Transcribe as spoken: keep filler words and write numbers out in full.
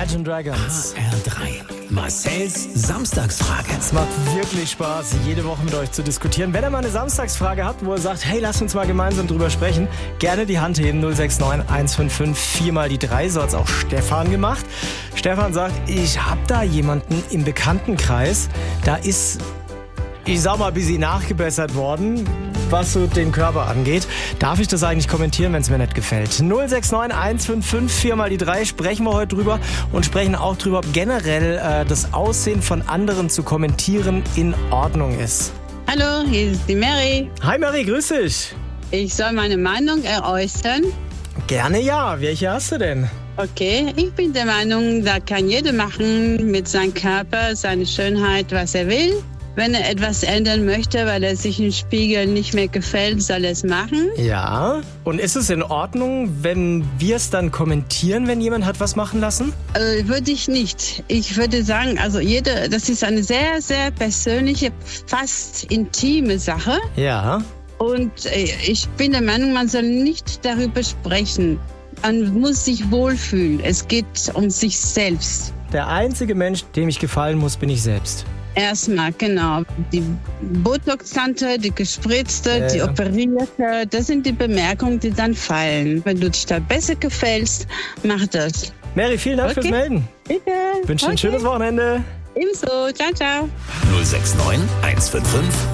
Imagine Dragons. H R drei. Marcells Samstagsfrage. Es macht wirklich Spaß, jede Woche mit euch zu diskutieren. Wenn ihr mal eine Samstagsfrage habt, wo ihr sagt, hey, lasst uns mal gemeinsam drüber sprechen, gerne die Hand heben. null sechs neun eins fünf fünf vier mal die drei. So hat es auch Stefan gemacht. Stefan sagt, ich habe da jemanden im Bekanntenkreis, da ist, ich sag mal, ein bisschen nachgebessert worden, was so den Körper angeht. Darf ich das eigentlich kommentieren, wenn es mir nicht gefällt? null sechs neun eins fünf fünf vier mal die drei sprechen wir heute drüber und sprechen auch drüber, ob generell äh, das Aussehen von anderen zu kommentieren in Ordnung ist. Hallo, hier ist die Mary. Hi Mary, grüß dich. Ich soll meine Meinung äußern. Gerne ja. Welche hast du denn? Okay, ich bin der Meinung, da kann jeder machen mit seinem Körper, seiner Schönheit, was er will. Wenn er etwas ändern möchte, weil er sich im Spiegel nicht mehr gefällt, soll er es machen. Ja. Und ist es in Ordnung, wenn wir es dann kommentieren, wenn jemand hat was machen lassen? Äh, würde ich nicht. Ich würde sagen, also jede, das ist eine sehr, sehr persönliche, fast intime Sache. Ja. Und äh, ich bin der Meinung, man soll nicht darüber sprechen. Man muss sich wohlfühlen. Es geht um sich selbst. Der einzige Mensch, dem ich gefallen muss, bin ich selbst. Erstmal, genau. Die Botox-Tante, die gespritzte, Ja, die ja. operierte, das sind die Bemerkungen, die dann fallen. Wenn du dich da besser gefällst, mach das. Mary, vielen Dank Okay. fürs Melden. Bitte. Wünsche dir ein Okay. schönes Wochenende. Ebenso. Ciao, ciao. null sechs neun eins fünf fünf